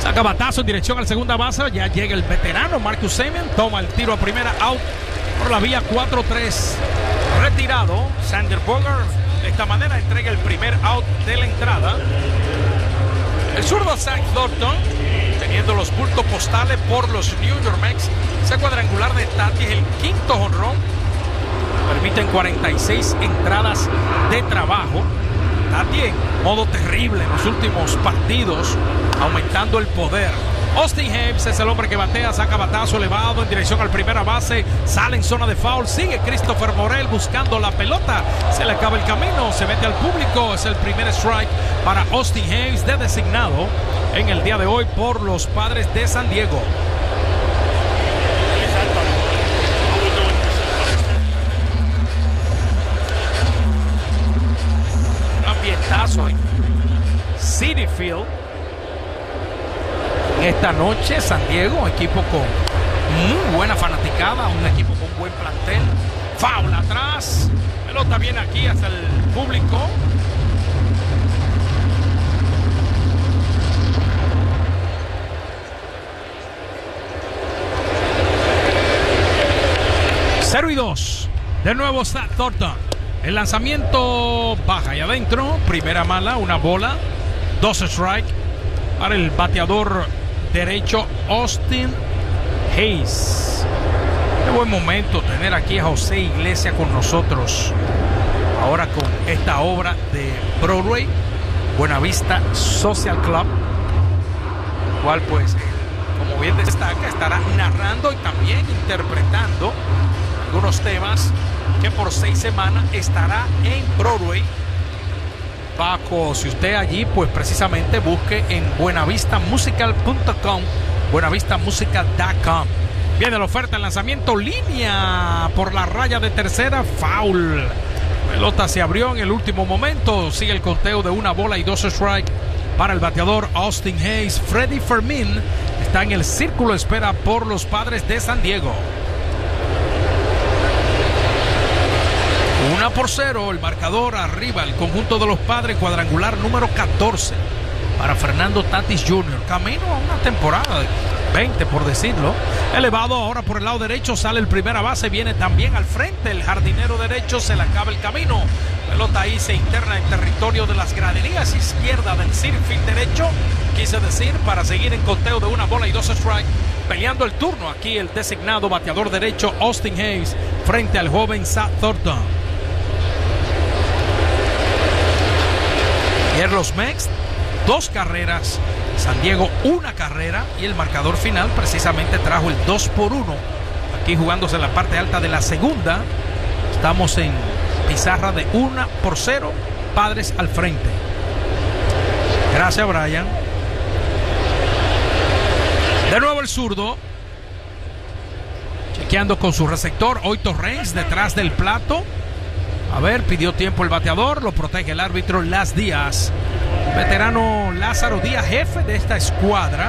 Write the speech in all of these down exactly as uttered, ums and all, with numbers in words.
Saca batazo en dirección al segunda base. Ya llega el veterano Marcus Semien. Toma el tiro a primera, out por la vía cuatro tres. Retirado Sander Bogart. De esta manera entrega el primer out de la entrada. El zurdo Zach Thornton, teniendo los bultos postales por los New York Mets. Ese cuadrangular de Tati es el quinto jonrón. Permiten cuarenta y seis entradas de trabajo. Tati en modo terrible en los últimos partidos, aumentando el poder. Austin Hays es el hombre que batea, saca batazo elevado en dirección al primera base, sale en zona de foul, sigue Christopher Morel buscando la pelota, se le acaba el camino, se mete al público, es el primer strike para Austin Hays, de designado en el día de hoy por los Padres de San Diego. Un ambientazo en Citi Field. Esta noche San Diego, equipo con muy buena fanaticada, un equipo con buen plantel. Foul atrás, pelota viene aquí hasta el público. cero y dos. De nuevo está Thornton. El lanzamiento baja y adentro. Primera mala, una bola. Dos strike para el bateador derecho Austin Hays. Qué buen momento tener aquí a José Iglesias con nosotros. Ahora con esta obra de Broadway, Buenavista Social Club, cual pues, como bien destaca, estará narrando y también interpretando algunos temas que por seis semanas estará en Broadway. Bajo, si usted allí, pues precisamente busque en buenavista musical punto com, buenavista musical punto com. Viene la oferta, el lanzamiento, línea por la raya de tercera, foul. Pelota se abrió en el último momento. Sigue el conteo de una bola y dos strike para el bateador Austin Hays. Freddie Fermin está en el círculo de espera por los Padres de San Diego. Una por cero, el marcador arriba, el conjunto de los Padres, cuadrangular número catorce para Fernando Tatis junior Camino a una temporada de veinte, por decirlo. Elevado ahora por el lado derecho, sale el primera base, viene también al frente el jardinero derecho, se le acaba el camino. Pelota ahí se interna en territorio de las graderías izquierda del cirfield derecho, quise decir, para seguir en conteo de una bola y dos strike. Peleando el turno aquí el designado bateador derecho Austin Hays frente al joven Zach Thornton. Ayer los Mets, dos carreras, San Diego una carrera, y el marcador final precisamente trajo el dos por uno. Aquí jugándose en la parte alta de la segunda. Estamos en pizarra de uno por cero, Padres al frente. Gracias, Brian. De nuevo el zurdo, chequeando con su receptor, hoy Torrens detrás del plato. A ver, pidió tiempo el bateador, lo protege el árbitro Las Díaz. Veterano Lázaro Díaz, jefe de esta escuadra.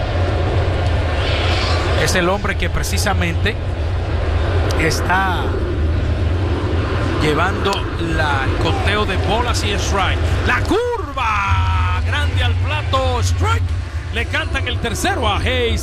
Es el hombre que precisamente está llevando la, el conteo de bolas y strike. La curva grande al plato, strike. Le cantan el tercero a Hays.